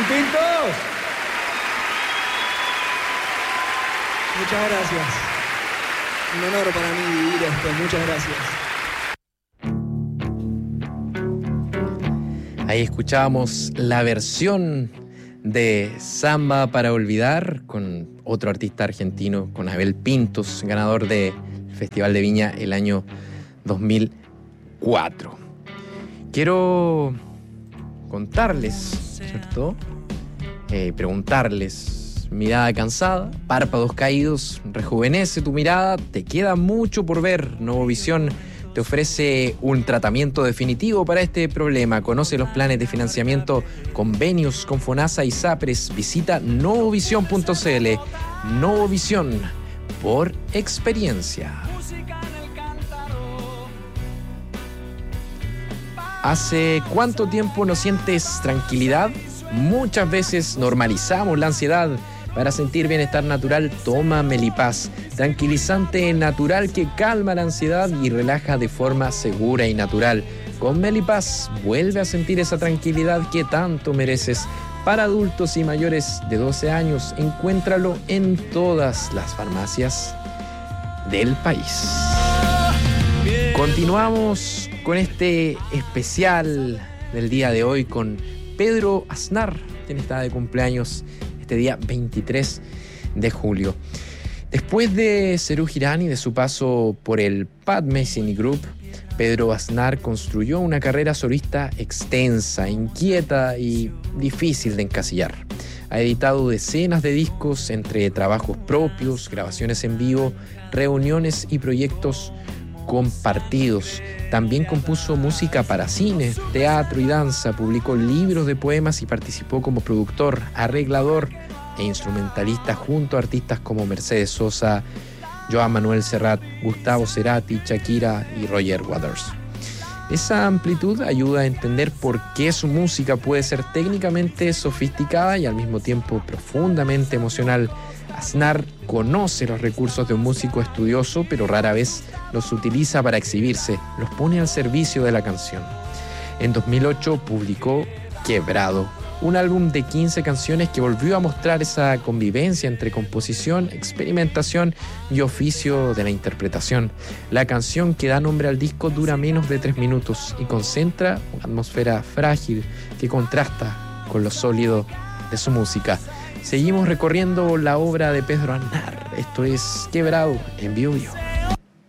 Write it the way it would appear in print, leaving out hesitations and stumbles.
Abel Pintos. Muchas gracias. Un honor para mí vivir esto. Muchas gracias. Ahí escuchábamos la versión de Samba para Olvidar con otro artista argentino, con Abel Pintos, ganador del Festival de Viña el año 2004. Quiero contarles, ¿cierto? Preguntarles. Mirada cansada, párpados caídos, rejuvenece tu mirada, te queda mucho por ver. Novovisión te ofrece un tratamiento definitivo para este problema. Conoce los planes de financiamiento, convenios con FONASA y SAPRES. Visita novovision.cl. Novovisión, por experiencia. ¿Hace cuánto tiempo no sientes tranquilidad? Muchas veces normalizamos la ansiedad. Para sentir bienestar natural, toma Melipaz, tranquilizante natural que calma la ansiedad y relaja de forma segura y natural. Con Melipaz, vuelve a sentir esa tranquilidad que tanto mereces. Para adultos y mayores de 12 años, encuéntralo en todas las farmacias del país. Continuamos con este especial del día de hoy con Pedro Aznar, quien está de cumpleaños este día 23 de julio. Después de Serú Girán y de su paso por el Pat Metheny Group, Pedro Aznar construyó una carrera solista extensa, inquieta y difícil de encasillar. Ha editado decenas de discos entre trabajos propios, grabaciones en vivo, reuniones y proyectos compartidos. También compuso música para cine, teatro y danza, publicó libros de poemas y participó como productor, arreglador e instrumentalista junto a artistas como Mercedes Sosa, Joan Manuel Serrat, Gustavo Cerati, Shakira y Roger Waters. Esa amplitud ayuda a entender por qué su música puede ser técnicamente sofisticada y al mismo tiempo profundamente emocional. Aznar conoce los recursos de un músico estudioso, pero rara vez los utiliza para exhibirse, los pone al servicio de la canción. En 2008 publicó Quebrado, un álbum de 15 canciones que volvió a mostrar esa convivencia entre composición, experimentación y oficio de la interpretación. La canción que da nombre al disco dura menos de 3 minutos y concentra una atmósfera frágil que contrasta con lo sólido de su música. Seguimos recorriendo la obra de Pedro Aznar. Esto es Quebrado en Bio Bio.